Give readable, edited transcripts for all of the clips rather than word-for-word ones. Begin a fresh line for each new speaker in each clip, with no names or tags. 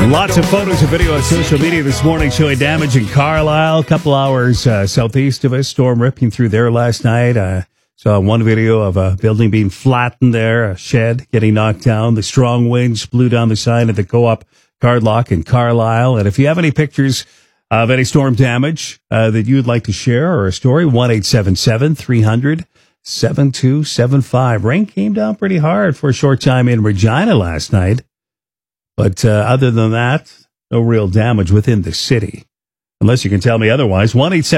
Lots of photos and video on social media this morning showing damage in Carlisle, a couple hours southeast of us. Storm ripping through there last night. Saw one video of a building being flattened there, a shed getting knocked down. The strong winds blew down the sign of the Co-op Cardlock in Carlisle. And if you have any pictures of any storm damage that you'd like to share or a story, 1-877-300-7275. Rain came down pretty hard for a short time in Regina last night. But other than that, no real damage within the city. Unless you can tell me otherwise.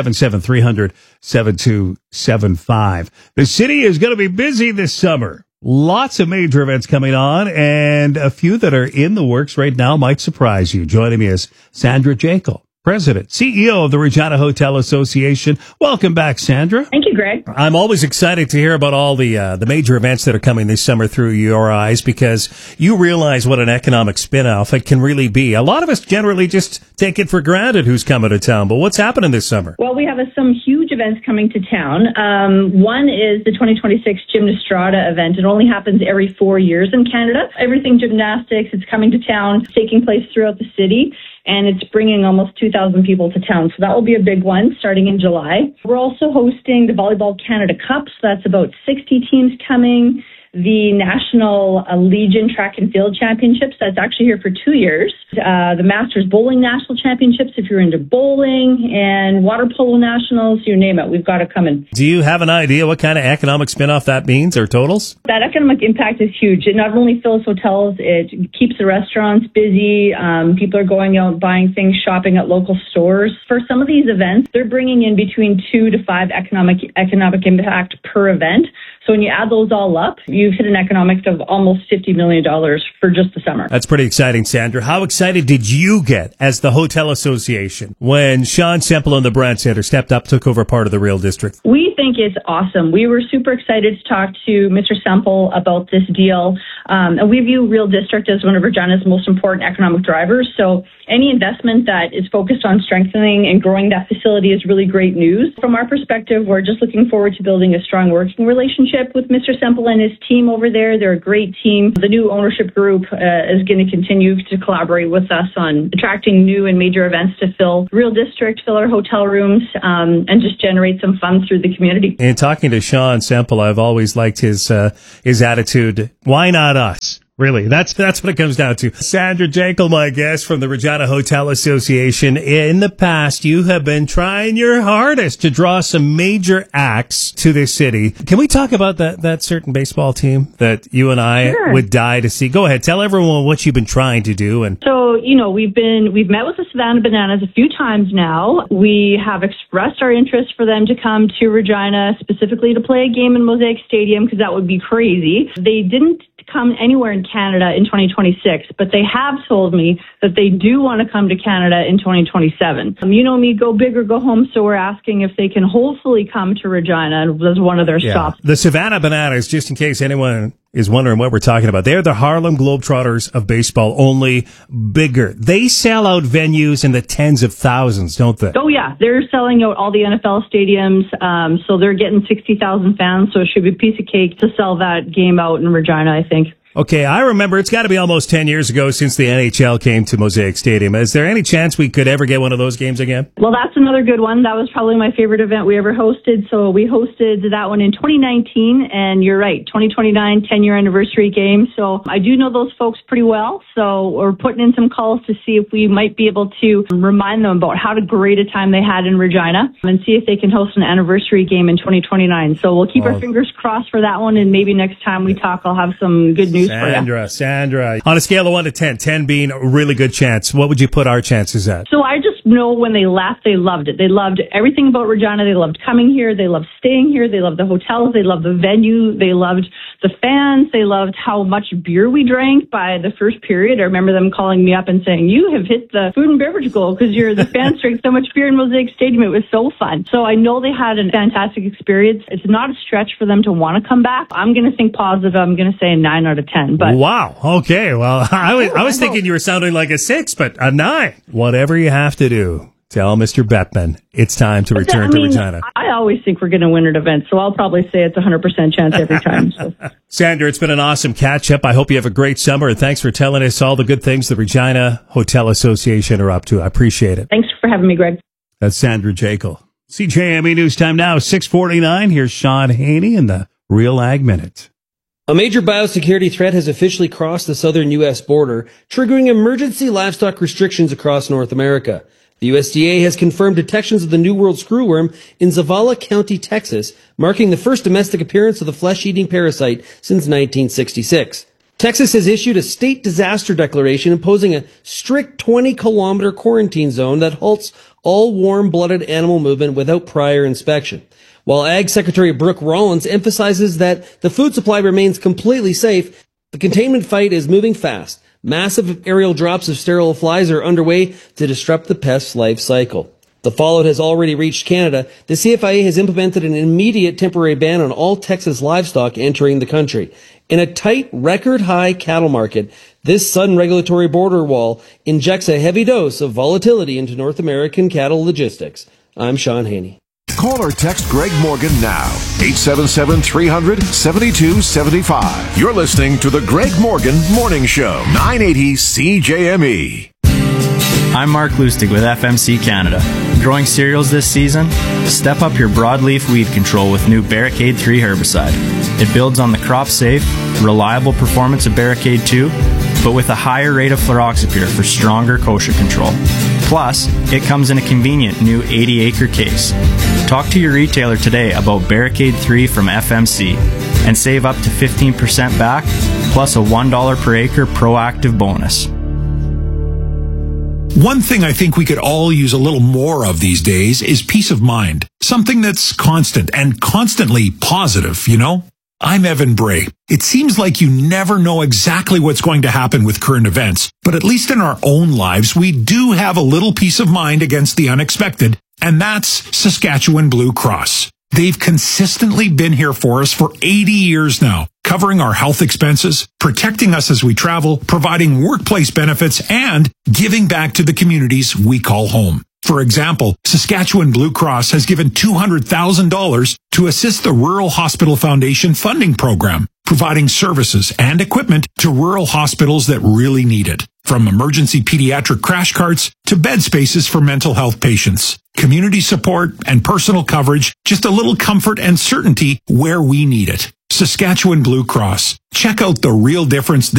1-877-300-7275. The city is going to be busy this summer. Lots of major events coming on, and a few that are in the works right now might surprise you. Joining me is Sandra Jekyll, President, CEO of the Regina Hotel Association. Welcome back, Sandra.
Thank you, Greg.
I'm always excited to hear about all the major events that are coming this summer through your eyes, because you realize what an economic spin-off it can really be. A lot of us generally just take it for granted who's coming to town, but what's happening this summer?
Well, we have some huge events coming to town. One is the 2026 Gymnastrada event. It only happens every 4 years in Canada. Everything gymnastics, it's coming to town, taking place throughout the city. And it's bringing almost 2,000 people to town. So that will be a big one starting in July. We're also hosting the Volleyball Canada Cup. So that's about 60 teams coming. The National Legion Track and Field Championships, that's actually here for 2 years. The Masters Bowling National Championships, if you're into bowling, and Water Polo Nationals, you name it, we've got it coming.
Do you have an idea what kind of economic spinoff that means or totals?
That economic impact is huge. It not only fills hotels, it keeps the restaurants busy. People are going out, buying things, shopping at local stores. For some of these events, they're bringing in between 2 to 5 economic impact per event. So when you add those all up, you've hit an economic of almost $50 million for just the summer.
That's pretty exciting, Sandra. How excited did you get as the Hotel Association when Sean Semple and the Brand Center stepped up, took over part of the Real District?
We think it's awesome. We were super excited to talk to Mr. Semple about this deal. And we view Real District as one of Regina's most important economic drivers. So any investment that is focused on strengthening and growing that facility is really great news. From our perspective, we're just looking forward to building a strong working relationship with Mr. Semple and his team over there. They're a great team. The new ownership group is going to continue to collaborate with us on attracting new and major events to fill Real District, fill our hotel rooms, and just generate some fun through the community.
In talking to Sean Semple, I've always liked his attitude. Why not us? Really, that's what it comes down to. Sandra Jekyll, my guest from the Regina Hotel Association. In the past, you have been trying your hardest to draw some major acts to this city. Can we talk about that certain baseball team that you and I would die to see? Go ahead, tell everyone what you've been trying to do. And
so, we've met with the Savannah Bananas a few times now. We have expressed our interest for them to come to Regina, specifically to play a game in Mosaic Stadium, because that would be crazy. They didn't come anywhere in Canada in 2026, but they have told me that they do want to come to Canada in 2027. You know me, go big or go home, so we're asking if they can hopefully come to Regina as one of their stops.
The Savannah Bananas, just in case anyone is wondering what we're talking about, they're the Harlem Globetrotters of baseball, only bigger. They sell out venues in the tens of thousands, don't they?
Oh, yeah. They're selling out all the NFL stadiums, so they're getting 60,000 fans, so it should be a piece of cake to sell that game out in Regina, I think.
Okay, I remember it's got to be almost 10 years ago since the NHL came to Mosaic Stadium. Is there any chance we could ever get one of those games again?
Well, that's another good one. That was probably my favorite event we ever hosted. So we hosted that one in 2019, and you're right, 2029, 10-year anniversary game. So I do know those folks pretty well. So we're putting in some calls to see if we might be able to remind them about how great a time they had in Regina and see if they can host an anniversary game in 2029. So we'll keep our fingers crossed for that one, and maybe next time we talk, I'll have some good news.
Sandra, on a scale of 1 to 10, 10 being a really good chance, what would you put our chances at?
So I just know when they left, they loved it. They loved everything about Regina. They loved coming here. They loved staying here. They loved the hotels. They loved the venue. They loved the fans. They loved how much beer we drank by the first period. I remember them calling me up and saying, you have hit the food and beverage goal because the fans drank so much beer in Mosaic Stadium. It was so fun. So I know they had a fantastic experience. It's not a stretch for them to want to come back. I'm going to think positive. I'm going to say a 9 out of 10. But
wow. Okay. Well, I was thinking you were sounding like a 6, but a 9. Whatever you have to do Tell Mr. Bettman it's time to return to Regina.
I always think we're going to win an event, so I'll probably say it's a 100% chance every time. So.
Sandra, it's been an awesome catch-up. I hope you have a great summer, and thanks for telling us all the good things the Regina Hotel Association are up to. I appreciate it.
Thanks for having me, Greg.
That's Sandra Jekyll. CJME News Time now, 6:49. Here's Sean Haney in the Real Ag Minute.
A major biosecurity threat has officially crossed the southern U.S. border, triggering emergency livestock restrictions across North America. The USDA has confirmed detections of the New World screwworm in Zavala County, Texas, marking the first domestic appearance of the flesh-eating parasite since 1966. Texas has issued a state disaster declaration imposing a strict 20-kilometer quarantine zone that halts all warm-blooded animal movement without prior inspection. While Ag Secretary Brooke Rollins emphasizes that the food supply remains completely safe, the containment fight is moving fast. Massive aerial drops of sterile flies are underway to disrupt the pest's life cycle. The fallout has already reached Canada. The CFIA has implemented an immediate temporary ban on all Texas livestock entering the country. In a tight, record-high cattle market, this sudden regulatory border wall injects a heavy dose of volatility into North American cattle logistics. I'm Sean Haney.
Call or text Greg Morgan now. 877-300-7275. You're listening to the Greg Morgan Morning Show. 980 CJME.
I'm Mark Lustig with FMC Canada. Growing cereals this season? Step up your broadleaf weed control with new Barricade 3 herbicide. It builds on the crop-safe, reliable performance of Barricade 2, but with a higher rate of fluroxypyr for stronger kochia control. Plus, it comes in a convenient new 80-acre case. Talk to your retailer today about Barricade 3 from FMC and save up to 15% back, plus a $1 per acre proactive bonus.
One thing I think we could all use a little more of these days is peace of mind. Something that's constant and constantly positive, you know? I'm Evan Bray. It seems like you never know exactly what's going to happen with current events, but at least in our own lives, we do have a little peace of mind against the unexpected, and that's Saskatchewan Blue Cross. They've consistently been here for us for 80 years now, covering our health expenses, protecting us as we travel, providing workplace benefits, and giving back to the communities we call home. For example, Saskatchewan Blue Cross has given $200,000 to assist the Rural Hospital Foundation funding program, providing services and equipment to rural hospitals that really need it. From emergency pediatric crash carts to bed spaces for mental health patients, community support and personal coverage, just a little comfort and certainty where we need it. Saskatchewan Blue Cross. Check out the real difference